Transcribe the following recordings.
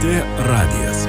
LRT radijas.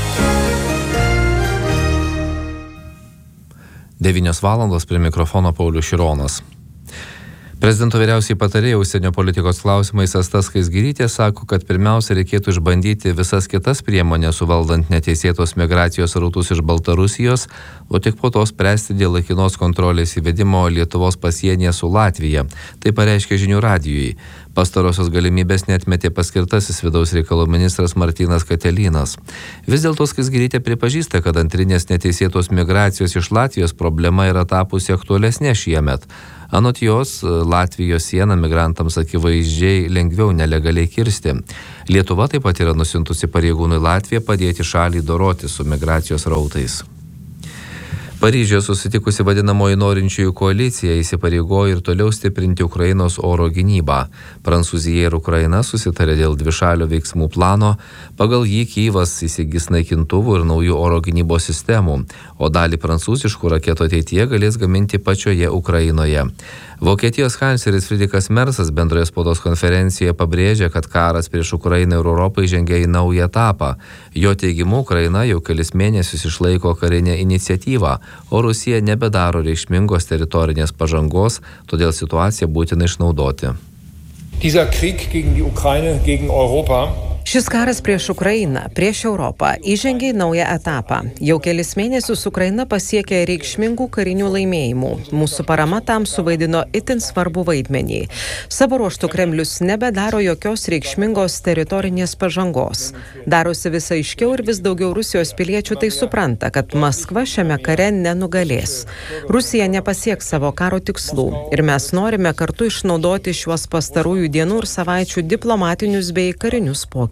9 valandos prie mikrofono Paulius Šironas. Prezidento vyriausiai patarėja užsienio politikos klausimais Asta Skaisgirytė sako, kad pirmiausia reikėtų išbandyti visas kitas priemonės suvaldant neteisėtos migracijos srautus iš Baltarusijos, o tik po to spręsti dėl laikinos kontrolės įvedimo Lietuvos pasienyje su Latvija. Tai pareiškė Žinių radijui. Pastarosios galimybės neatmetė paskirtasis vidaus reikalų ministras Martynas Katelynas. Vis dėlto Skaisgirytė pripažįsta, kad antrinės neteisėtos migracijos iš Latvijos problema yra tapusi aktualesnė šiemet. Anot jos, Latvijos sieną migrantams akivaizdžiai lengviau nelegaliai kirsti. Lietuva taip pat yra nusiuntusi pareigūnui Latviją padėti šaliai doroti su migracijos rautais. Paryžiuje susitikusi vadinamoji norinčiųjų koalicija įsipareigojo ir toliau stiprinti Ukrainos oro gynybą. Prancūzija ir Ukraina susitarė dėl dvišalio veiksmų plano, pagal jį Kyjivas įsigys naikintuvų ir naujų oro gynybos sistemų, o dalį prancūziškų raketų ateityje galės gaminti pačioje Ukrainoje. Vokietijos kancleris Friedrichas Merzas bendroje spaudos konferencijoje pabrėžė, kad karas prieš Ukrainą ir Europą įžengė į naują etapą. Jo teigimu, Ukraina jau kelis mėnesius išlaiko karinę iniciatyvą, o Rusija nebedaro reikšmingos teritorinės pažangos, todėl situaciją būtina išnaudoti. Dieser Krieg gegen die Ukraine, gegen Europa. Šis karas prieš Ukrainą, prieš Europą įžengė į naują etapą. Jau kelis mėnesius Ukraina pasiekė reikšmingų karinių laimėjimų. Mūsų parama tam suvaidino itin svarbų vaidmenį. Savo ruožtu Kremlius nebedaro jokios reikšmingos teritorinės pažangos. Darosi vis aiškiau ir vis daugiau Rusijos piliečių tai supranta, kad Maskva šiame kare nenugalės. Rusija nepasieks savo karo tikslų ir mes norime kartu išnaudoti šiuos pastarųjų dienų ir savaičių diplomatinius bei karinius pokyčius.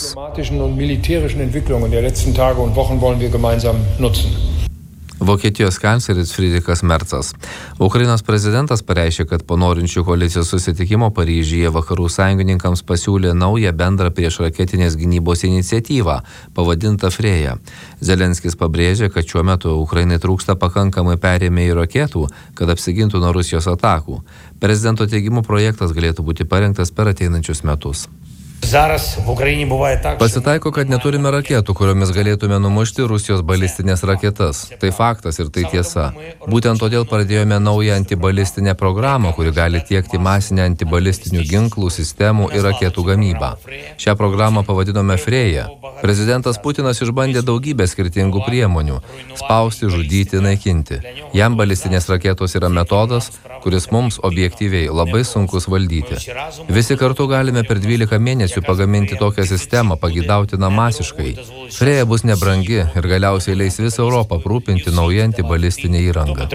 Vokietijos kancleris Friedrichas Merzas. Ukrainos prezidentas pareiškė, kad po norinčių koalicijos susitikimo Paryžiuje vakarų sąjungininkams pasiūlė naują bendrą priešraketinės gynybos iniciatyvą, pavadintą Freja. Zelenskis pabrėžė, kad šiuo metu Ukrainai trūksta pakankamai perėmėjų raketų, kad apsigintų nuo Rusijos atakų. Prezidento teigimu projektas galėtų būti parengtas per ateinančius metus. Pasitaiko, kad neturime raketų, kuriomis galėtume numušti Rusijos balistinės raketas. Tai faktas ir tai tiesa. Būtent todėl pradėjome naują antibalistinę programą, kuri gali tiekti masinę antibalistinių ginklų, sistemų ir raketų gamybą. Šią programą pavadinome Freja. Prezidentas Putinas išbandė daugybę skirtingų priemonių – spausti, žudyti, naikinti. Jam balistinės raketos yra metodas, kuris mums objektyviai labai sunkus valdyti. Visi kartu galime per 12 mėnesių pagaminti tokią sistemą, pageidautiną masiškai. Freja bus nebrangi ir galiausiai leis visą Europą aprūpinti naują antibalistinę įrangą.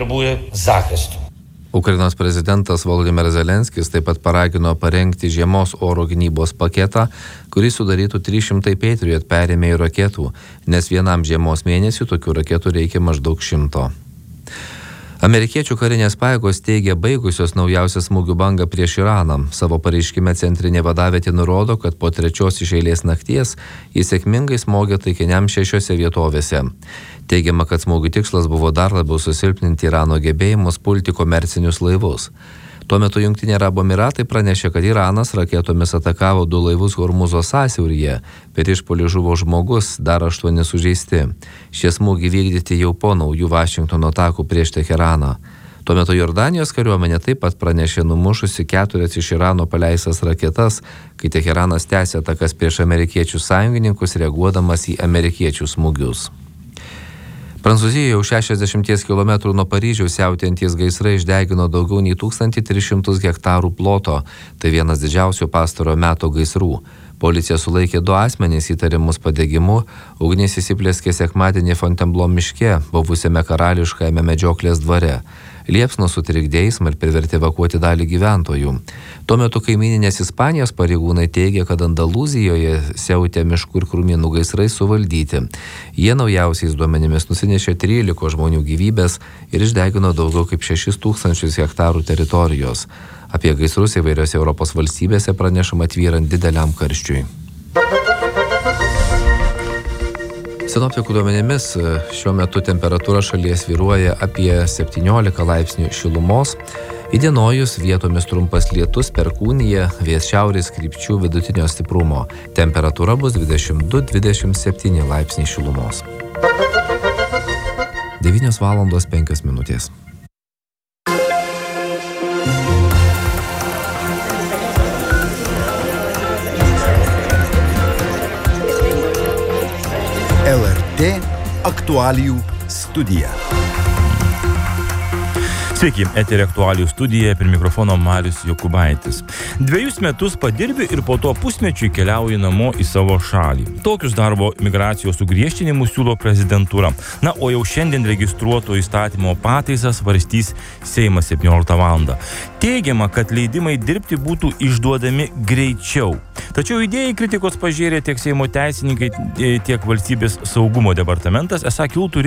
Ukrainos prezidentas Volodymyras Zelenskis taip pat paragino parengti žiemos oro gynybos paketą, kurį sudarytų 300 Patriot perėmėjų raketų, nes vienam žiemos mėnesiui tokių raketų reikia maždaug 100. Amerikiečių karinės pajėgos teigia baigusios naujausią smūgių bangą prieš Iraną. Savo pareiškime centrinė vadavietė nurodo, kad po 3 iš eilės nakties jis sėkmingai smogė taikiniam 6 vietovėse. Teigiama, kad smūgių tikslas buvo dar labiau susilpninti Irano gebėjimus pulti komercinius laivus. Tuo metu Jungtiniai Arabų Emyratai pranešė, kad Iranas raketomis atakavo 2 laivus Hormuzo sąsiauryje. Per išpuolį žuvo žmogus, dar 8 sužeisti. Šie smūgiai vykdyti jau po naujų Vašingtono atakų prieš Teheraną. Tuo metu Jordanijos kariuomenė taip pat pranešė numušusi 4 iš Irano paleistas raketas, kai Teheranas tęsė atakas prieš amerikiečių sąjungininkus, reaguodamas į amerikiečių smūgius. Prancūzijoje jau 60 km nuo Paryžiaus siautėjantys gaisrai išdegino daugiau nei 1300 hektarų ploto. Tai vienas didžiausių pastarojo meto gaisrų. Policija sulaikė 2 asmenys įtarimus padegimu. Ugnis įsiplėskė sekmadienį Fontainebleau miške, buvusiame karališkajame medžioklės dvare. Liepsnos sutrikdė eismą ir privertė evakuoti dalį gyventojų. Tuo metu kaimyninės Ispanijos pareigūnai teigia, kad Andalūzijoje siautė miškų ir krūmynų gaisrai suvaldyti. Jie naujausiais duomenimis nusinešė 13 žmonių gyvybės ir išdegino daugiau kaip 6000 hektarų teritorijos. Apie gaisrus įvairiose Europos valstybėse pranešama tvyrant dideliam karščiui. Sinoptikų duomenimis šiuo metu temperatūra šalyje svyruoja apie 17 laipsnių šilumos. Įdienojus vietomis trumpas lietus, perkūnija, vėjas šiaurės krypčių vidutinio stiprumo. Temperatūra bus 22-27 laipsniai šilumos. 9:05. LRT aktualijų studija. Sveiki, eterio aktualijų studija, prie mikrofono Marius Jokubaitis. 2 metus padirbi ir po to pusmečiui keliauji namo į savo šalį. Tokius darbo migracijos sugriežtinimus siūlo prezidentūra. Na, o jau šiandien registruoto įstatymo pataisas svarstys Seimas 17 val. Teigiama, kad leidimai dirbti būtų išduodami greičiau. Tačiau idėjai kritikos pažėrė tiek Seimo teisininkai, tiek Valstybės saugumo departamentas, esą kiltų